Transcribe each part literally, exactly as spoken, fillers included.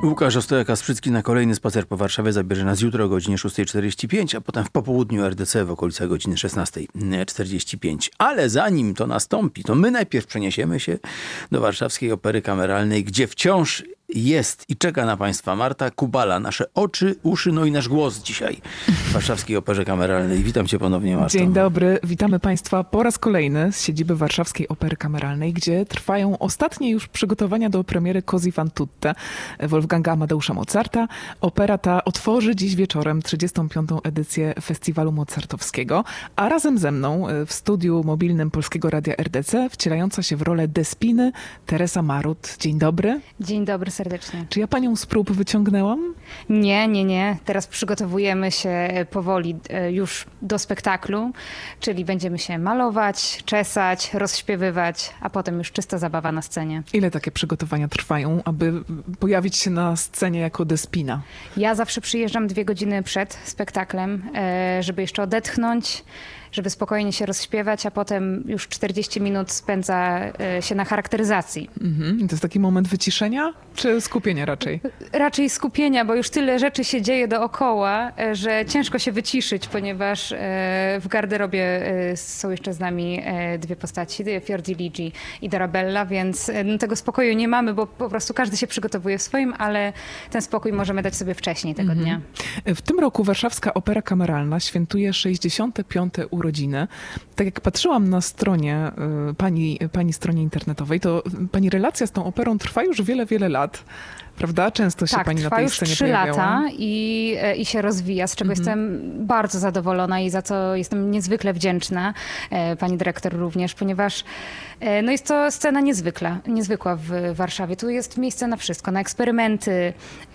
Łukasz Ostojak-Kasprzycki na kolejny spacer po Warszawie zabierze nas jutro o godzinie szósta czterdzieści pięć, a potem w popołudniu R D C w okolicach godziny szesnasta czterdzieści pięć. Ale zanim to nastąpi, to my najpierw przeniesiemy się do Warszawskiej Opery Kameralnej, gdzie wciąż jest i czeka na Państwa Marta Kubala. Nasze oczy, uszy, no i nasz głos dzisiaj w Warszawskiej Operze Kameralnej. Witam Cię ponownie, Marto. Dzień dobry. Witamy Państwa po raz kolejny z siedziby Warszawskiej Opery Kameralnej, gdzie trwają ostatnie już przygotowania do premiery Così fan tutte Wolfganga Amadeusza Mozarta. Opera ta otworzy dziś wieczorem trzydziestą piątą edycję Festiwalu Mozartowskiego, a razem ze mną w studiu mobilnym Polskiego Radia R D C wcielająca się w rolę Despiny Teresa Marut. Dzień dobry. Dzień dobry serdecznie. Czy ja Panią z prób wyciągnęłam? Nie, nie, nie. Teraz przygotowujemy się powoli już do spektaklu, czyli będziemy się malować, czesać, rozśpiewywać, a potem już czysta zabawa na scenie. Ile takie przygotowania trwają, aby pojawić się na scenie jako Despina? Ja zawsze przyjeżdżam dwie godziny przed spektaklem, żeby jeszcze odetchnąć, żeby spokojnie się rozśpiewać, a potem już czterdzieści minut spędza się na charakteryzacji. Mhm. I to jest taki moment wyciszenia, czy skupienia raczej? Raczej skupienia, bo już tyle rzeczy się dzieje dookoła, że ciężko się wyciszyć, ponieważ w garderobie są jeszcze z nami dwie postaci, Fiordiligi i Dorabella, więc tego spokoju nie mamy, bo po prostu każdy się przygotowuje w swoim, ale ten spokój możemy dać sobie wcześniej tego mhm. dnia. W tym roku Warszawska Opera Kameralna świętuje sześćdziesiąte piąte urodziny. Tak jak patrzyłam na stronie, pani, pani stronie internetowej, to pani relacja z tą operą trwa już wiele, wiele lat. Prawda? Często się tak, pani na tej scenie pojawiała. Tak, trwa pojawiała. już trzy lata i, i się rozwija, z czego Mhm. jestem bardzo zadowolona i za co jestem niezwykle wdzięczna, pani dyrektor również, ponieważ no jest to scena niezwykła, niezwykła w Warszawie. Tu jest miejsce na wszystko, na eksperymenty,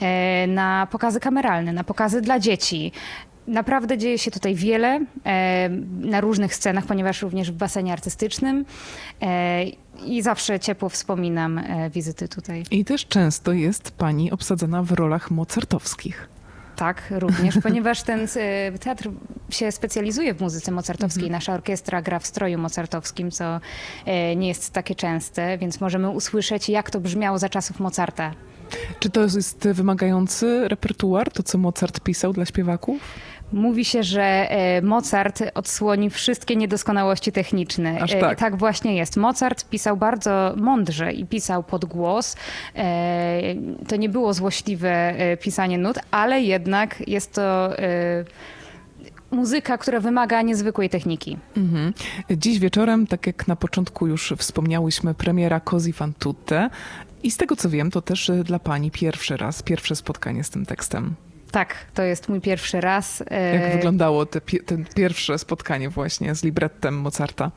na pokazy kameralne, na pokazy dla dzieci. Naprawdę dzieje się tutaj wiele e, na różnych scenach, ponieważ również w basenie artystycznym e, i zawsze ciepło wspominam e, wizyty tutaj. I też często jest pani obsadzana w rolach mozartowskich. Tak, również, ponieważ ten e, teatr się specjalizuje w muzyce mozartowskiej. Mhm. Nasza orkiestra gra w stroju mozartowskim, co e, nie jest takie częste, więc możemy usłyszeć, jak to brzmiało za czasów Mozarta. Czy to jest wymagający repertuar, to co Mozart pisał dla śpiewaków? Mówi się, że Mozart odsłoni wszystkie niedoskonałości techniczne. Aż tak. Tak właśnie jest. Mozart pisał bardzo mądrze i pisał pod głos. To nie było złośliwe pisanie nut, ale jednak jest to muzyka, która wymaga niezwykłej techniki. Mhm. Dziś wieczorem, tak jak na początku już wspomniałyśmy, premiera Così fan tutte. I z tego co wiem, to też dla pani pierwszy raz, pierwsze spotkanie z tym tekstem. Tak, to jest mój pierwszy raz. Jak wyglądało te, te pierwsze spotkanie właśnie z librettem Mozarta?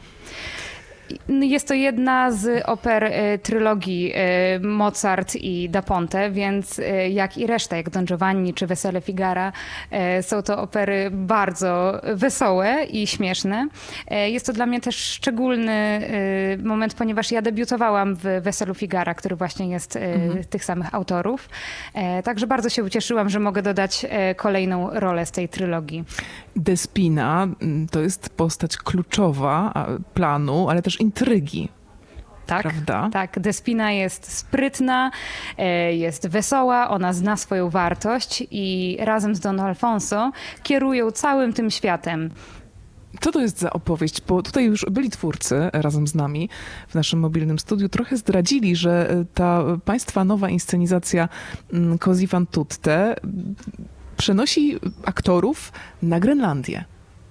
Jest to jedna z oper trylogii Mozart i Da Ponte, więc jak i reszta, jak Don Giovanni czy Wesele Figara, są to opery bardzo wesołe i śmieszne. Jest to dla mnie też szczególny moment, ponieważ ja debiutowałam w Weselu Figara, który właśnie jest mhm. tych samych autorów. Także bardzo się ucieszyłam, że mogę dodać kolejną rolę z tej trylogii. Despina to jest postać kluczowa planu, ale też intrygi. Tak, prawda? Tak, Despina jest sprytna, jest wesoła, ona zna swoją wartość i razem z Don Alfonso kierują całym tym światem. Co to jest za opowieść? Bo tutaj już byli twórcy razem z nami w naszym mobilnym studiu. Trochę zdradzili, że ta państwa nowa inscenizacja Così fan tutte przenosi aktorów na Grenlandię.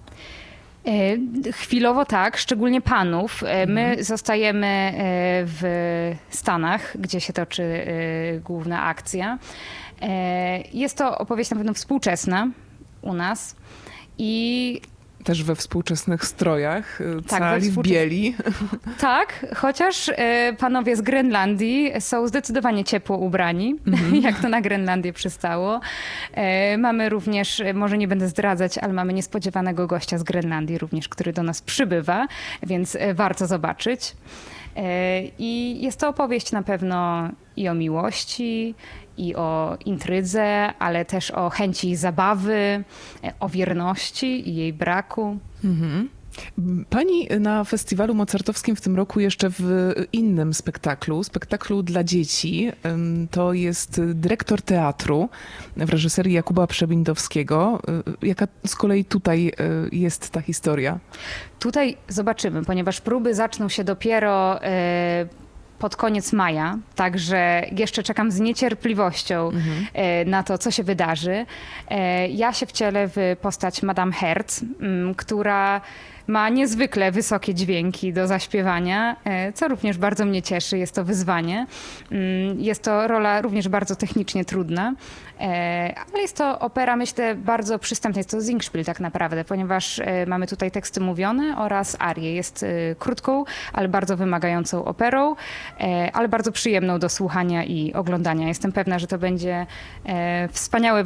Chwilowo tak, szczególnie panów. My zostajemy w Stanach, gdzie się toczy główna akcja. Jest to opowieść na pewno współczesna u nas i też we współczesnych strojach, tak, cali w bieli. Tak, chociaż panowie z Grenlandii są zdecydowanie ciepło ubrani, mm-hmm. jak to na Grenlandię przystało. Mamy również, może nie będę zdradzać, ale mamy niespodziewanego gościa z Grenlandii również, który do nas przybywa, więc warto zobaczyć. I jest to opowieść na pewno i o miłości, i o intrydze, ale też o chęci zabawy, o wierności i jej braku. Mhm. Pani na festiwalu mozartowskim w tym roku jeszcze w innym spektaklu, spektaklu dla dzieci. To jest Dyrektor teatru w reżyserii Jakuba Przebindowskiego. Jaka z kolei tutaj jest ta historia? Tutaj zobaczymy, ponieważ próby zaczną się dopiero pod koniec maja, także jeszcze czekam z niecierpliwością mhm. na to, co się wydarzy. Ja się wcielę w postać Madame Hertz, która ma niezwykle wysokie dźwięki do zaśpiewania, co również bardzo mnie cieszy. Jest to wyzwanie. Jest to rola również bardzo technicznie trudna, ale jest to opera, myślę, bardzo przystępna. Jest to Singspiel tak naprawdę, ponieważ mamy tutaj teksty mówione oraz arię. Jest krótką, ale bardzo wymagającą operą, ale bardzo przyjemną do słuchania i oglądania. Jestem pewna, że to będzie wspaniałe